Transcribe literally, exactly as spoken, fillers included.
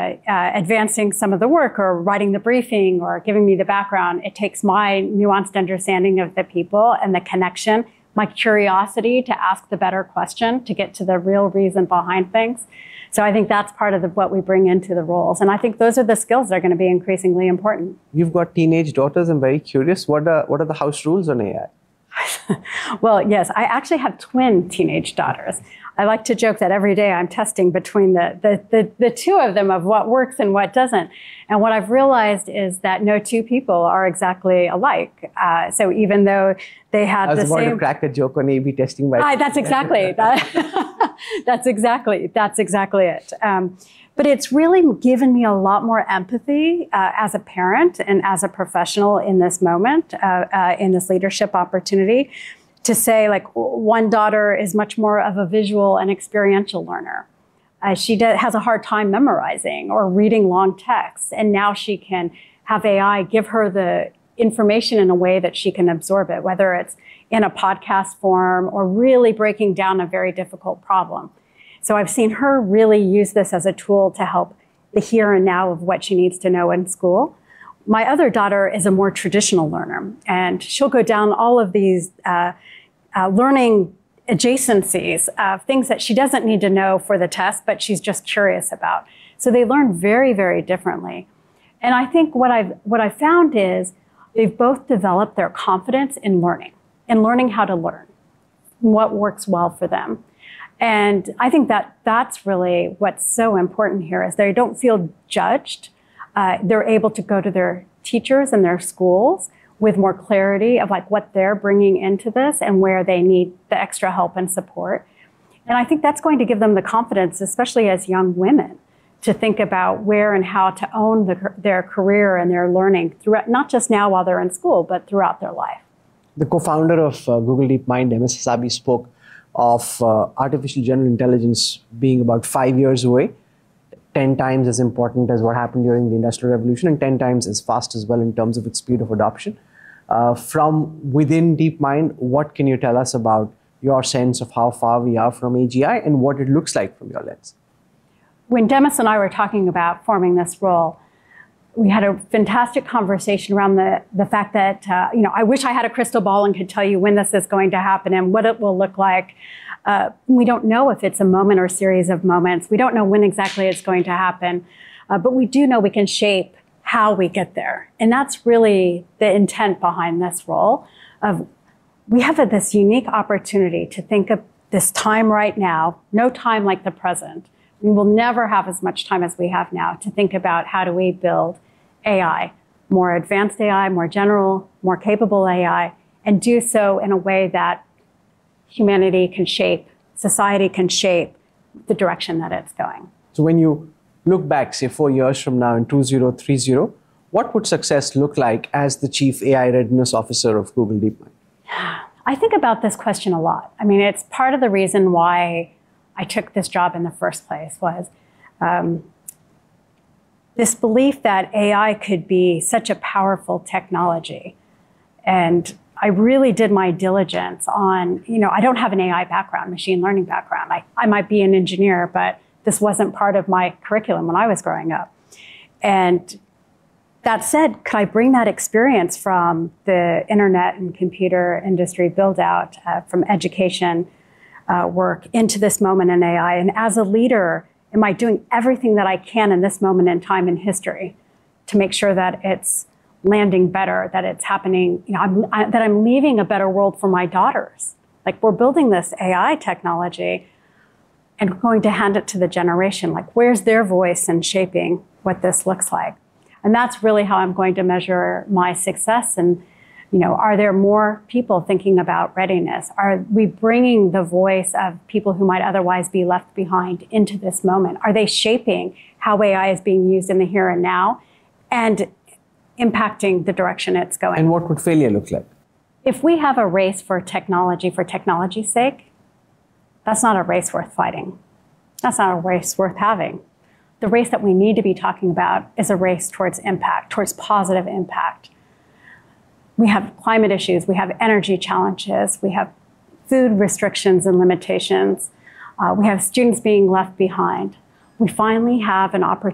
uh, advancing some of the work or writing the briefing or giving me the background. It takes my nuanced understanding of the people and the connection, my curiosity to ask the better question, to get to the real reason behind things. So I think that's part of the, what we bring into the roles. And I think those are the skills that are going to be increasingly important. You've got teenage daughters. I'm very curious. What are, what are the house rules on A I? Well, yes, I actually have twin teenage daughters. I like to joke that every day I'm testing between the, the, the, the two of them of what works and what doesn't. And what I've realized is that no two people are exactly alike. Uh, so even though they had the same... I was about to crack a joke on A B testing. By uh, that's exactly that. that's exactly that's exactly it. Um, but it's really given me a lot more empathy uh, as a parent and as a professional in this moment, uh, uh, in this leadership opportunity, to say, like, one daughter is much more of a visual and experiential learner. Uh, she does, has a hard time memorizing or reading long texts, and now she can have A I give her the information in a way that she can absorb it, whether it's in a podcast form or really breaking down a very difficult problem. So I've seen her really use this as a tool to help the here and now of what she needs to know in school. My other daughter is a more traditional learner, and she'll go down all of these uh, uh, learning adjacencies of things that she doesn't need to know for the test, but she's just curious about. So they learn very, very differently. And I think what I've, what I've found is they've both developed their confidence in learning, in learning how to learn, what works well for them. And I think that that's really what's so important here, is they don't feel judged. Uh, they're able to go to their teachers and their schools with more clarity of like what they're bringing into this and where they need the extra help and support. And I think that's going to give them the confidence, especially as young women, to think about where and how to own the, their career and their learning throughout, not just now while they're in school, but throughout their life. The co-founder of uh, Google DeepMind, M S Hasabi, spoke of uh, artificial general intelligence being about five years away, ten times as important as what happened during the Industrial Revolution, and ten times as fast as well in terms of its speed of adoption. Uh, from within DeepMind, what can you tell us about your sense of how far we are from A G I and what it looks like from your lens? When Demis and I were talking about forming this role, we had a fantastic conversation around the, the fact that, uh, you know, I wish I had a crystal ball and could tell you when this is going to happen and what it will look like. Uh, we don't know if it's a moment or series of moments. We don't know when exactly it's going to happen, uh, but we do know we can shape how we get there. And that's really the intent behind this role of, we have a, this unique opportunity to think of this time right now, no time like the present. We will never have as much time as we have now to think about how do we build A I, more advanced A I, more general, more capable A I, and do so in a way that humanity can shape, society can shape the direction that it's going. So when you look back, say four years from now in two thousand thirty, what would success look like as the Chief A I Readiness Officer of Google DeepMind? I think about this question a lot. I mean, it's part of the reason why I took this job in the first place, was um, this belief that A I could be such a powerful technology. And I really did my diligence on, you know, I don't have an A I background, machine learning background. I, I might be an engineer, but this wasn't part of my curriculum when I was growing up. And that said, could I bring that experience from the internet and computer industry build out, uh, from education uh, work into this moment in A I? And as a leader, am I doing everything that I can in this moment in time in history to make sure that it's landing better, that it's happening, you know, I'm, I, that I'm leaving a better world for my daughters? Like, we're building this A I technology and going to hand it to the generation. Like, where's their voice in shaping what this looks like? And that's really how I'm going to measure my success. And, you know, are there more people thinking about readiness? Are we bringing the voice of people who might otherwise be left behind into this moment? Are they shaping how A I is being used in the here and now and impacting the direction it's going? And what would failure look like? If we have a race for technology for technology's sake, that's not a race worth fighting. That's not a race worth having. The race that we need to be talking about is a race towards impact, towards positive impact. We have climate issues, we have energy challenges, we have food restrictions and limitations, uh, we have students being left behind. We finally have an opportunity